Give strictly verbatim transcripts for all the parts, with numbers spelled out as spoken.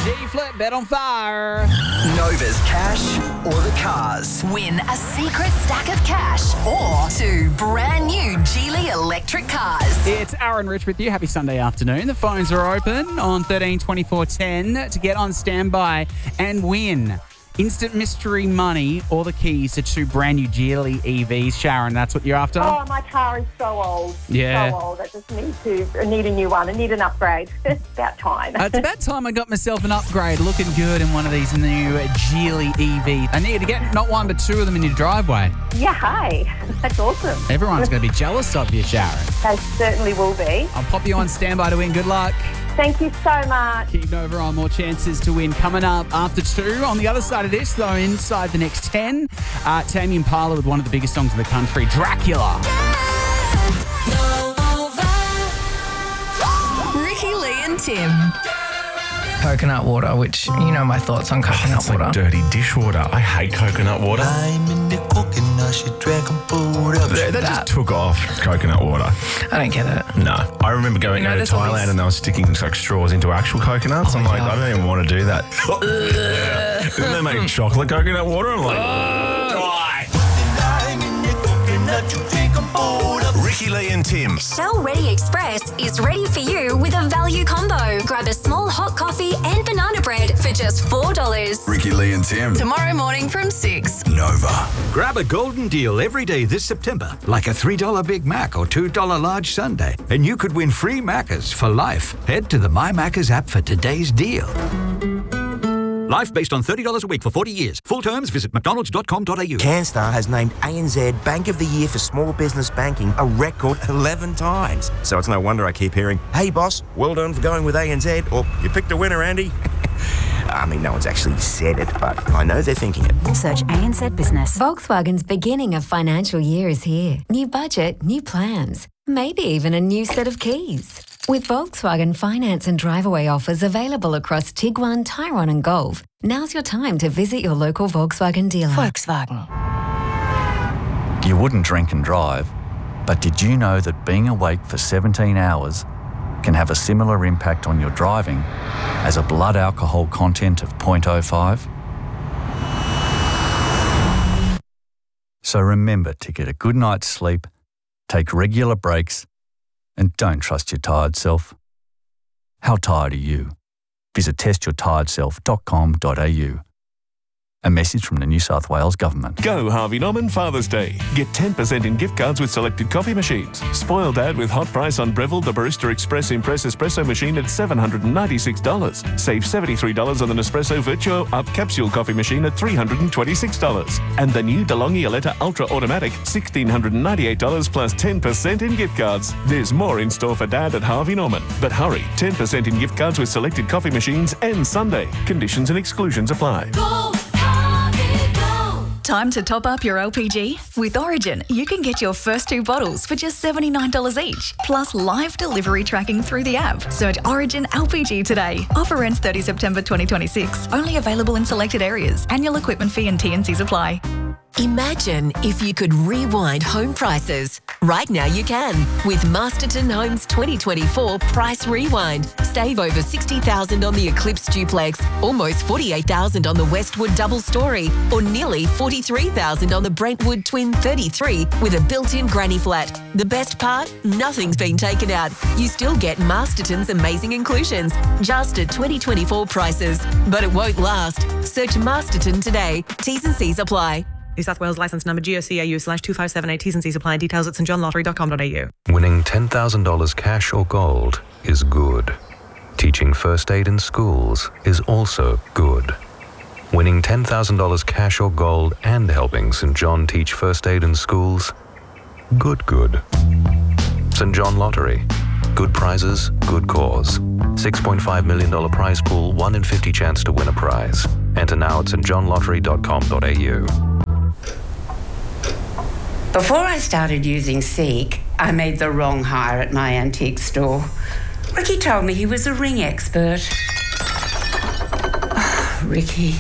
G-Flip, Bet on Fire. Nova's cash or the cars. Win a secret stack of cash or two brand new Geely electric cars. It's Aaron Rich with you. Happy Sunday afternoon. The phones are open on thirteen twenty-four ten to get on standby and win instant mystery money or the keys to two brand new Geely E Vs. Sharon, that's what you're after? Oh, my car is so old. Yeah. So old. I just need to I need a new one. I need an upgrade. It's about time. Uh, it's about time I got myself an upgrade. Looking good in one of these new Geely E Vs. I need to get not one but two of them in your driveway. Yeah, hey. That's awesome. Everyone's going to be jealous of you, Sharon. They certainly will be. I'll pop you on standby to win. Good luck. Thank you so much. Keep Nova on. More chances to win coming up after two. On the other side of this, though, inside the next ten, uh, Tame Impala with one of the biggest songs in the country, Dracula. Ricky, Lee and Tim. Coconut water, which, you know my thoughts on coconut Oh, that's water. like dirty dishwater. I hate coconut water. I'm in the coconut, she dragon boat up. They, they that. just took off coconut water. I don't get it. No. I remember going You know, over to there's all Thailand these- and they were sticking like straws into actual coconuts. Oh, I'm like, yeah. I don't even want to do that. Then they make chocolate coconut water. I'm like, die. I'm in the coconut, you dragon boat up. Ricky, Lee and Tim. Shell Ready Express is ready for you with a value combo. Grab a small hot coffee and banana bread for just four dollars. Ricky, Lee and Tim. Tomorrow morning from six. Nova. Grab a golden deal every day this September, like a three dollar Big Mac or two dollar large sundae, and you could win free Maccas for life. Head to the My Maccas app for today's deal. Life based on thirty dollars a week for forty years. Full terms, visit mcdonalds dot com dot a u. CanStar has named A N Z Bank of the Year for Small Business Banking a record eleven times. So it's no wonder I keep hearing, hey boss, well done for going with A N Z, or you picked a winner, Andy. I mean, no one's actually said it, but I know they're thinking it. Search A N Z Business. Volkswagen's beginning of financial year is here. New budget, new plans, maybe even a new set of keys. With Volkswagen finance and drive-away offers available across Tiguan, Tyrone and Golf, now's your time to visit your local Volkswagen dealer. Volkswagen. You wouldn't drink and drive, but did you know that being awake for seventeen hours can have a similar impact on your driving as a blood alcohol content of zero point zero five? So remember to get a good night's sleep, take regular breaks, and don't trust your tired self. How tired are you? Visit test your tired self dot com dot a u. A message from the New South Wales Government. Go Harvey Norman Father's Day. Get ten percent in gift cards with selected coffee machines. Spoil Dad with hot price on Breville the Barista Express Impress Espresso machine at seven hundred ninety-six dollars. Save seventy-three dollars on the Nespresso Virtuo Up Capsule coffee machine at three hundred twenty-six dollars. And the new DeLonghi Aletta Ultra Automatic, one thousand six hundred ninety-eight dollars plus ten percent in gift cards. There's more in store for Dad at Harvey Norman. But hurry, ten percent in gift cards with selected coffee machines and Sunday. Conditions and exclusions apply. Go! Time to top up your L P G? With Origin, you can get your first two bottles for just seventy-nine dollars each, plus live delivery tracking through the app. Search Origin L P G today. Offer ends thirtieth September twenty twenty-six. Only available in selected areas. Annual equipment fee and T and Cs apply. Imagine if you could rewind home prices. Right now you can with Masterton Homes twenty twenty-four Price Rewind. Save over sixty thousand dollars on the Eclipse Duplex, almost forty-eight thousand dollars on the Westwood Double Story, or nearly forty-three thousand dollars on the Brentwood Twin thirty-three with a built-in granny flat. The best part? Nothing's been taken out. You still get Masterton's amazing inclusions, just at twenty twenty-four prices. But it won't last. Search Masterton today. T's and C's apply. New South Wales licence number G O C A U slash two five seven eight. T's and C's apply. Details at st john lottery dot com dot a u. Winning ten thousand dollars cash or gold is good. Teaching first aid in schools is also good. Winning ten thousand dollars cash or gold and helping St John teach first aid in schools, good, good. St John Lottery. Good prizes, good cause. six point five million dollars prize pool, one in fifty chance to win a prize. Enter now at st john lottery dot com dot a u. Before I started using Seek, I made the wrong hire at my antique store. Ricky told me he was a ring expert. Oh, Ricky.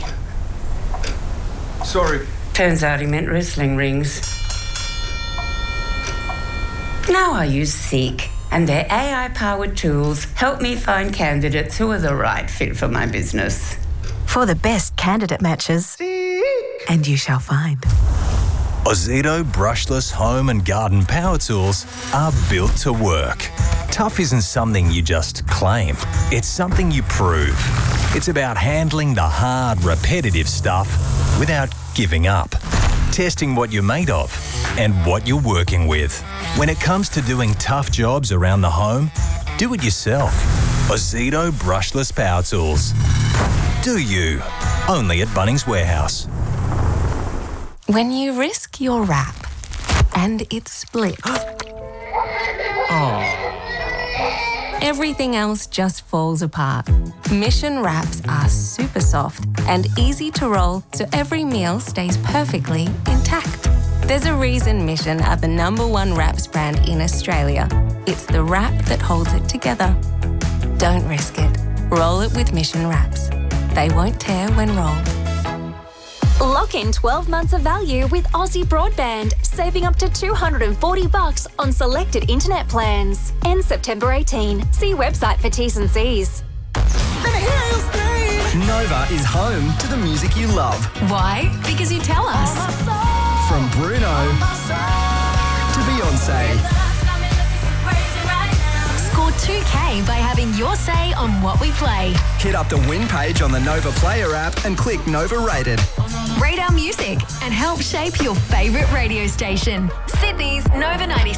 Sorry. Turns out he meant wrestling rings. Now I use Seek. And their A I-powered tools help me find candidates who are the right fit for my business. For the best candidate matches, and you shall find. Ozito brushless home and garden power tools are built to work. Tough isn't something you just claim. It's something you prove. It's about handling the hard, repetitive stuff without giving up. Testing what you're made of and what you're working with. When it comes to doing tough jobs around the home, do it yourself. Ozito brushless power tools. Do you? Only at Bunnings Warehouse. When you risk your wrap and it splits, everything else just falls apart. Mission wraps are super soft and easy to roll, so every meal stays perfectly intact. There's a reason Mission are the number one wraps brand in Australia. It's the wrap that holds it together. Don't risk it. Roll it with Mission wraps. They won't tear when rolled. Lock in twelve months of value with Aussie Broadband, saving up to two hundred forty bucks on selected internet plans. Ends September eighteenth. See website for T's and C's. Nova is home to the music you love. Why? Because you tell us. From Bruno to Beyonce. Score two K by having your say on what we play. Hit up the win page on the Nova Player app and click Nova Rated. Rate our music and help shape your favourite radio station. Sydney's Nova ninety-six.